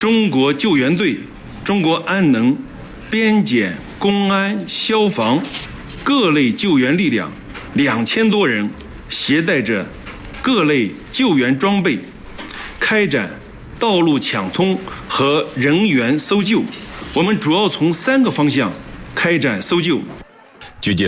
中国救援队、中国安能、边检、公安、消防各类救援力量2000多人，携带着各类救援装备，开展道路抢通和人员搜救。我们主要从3个方向开展搜救。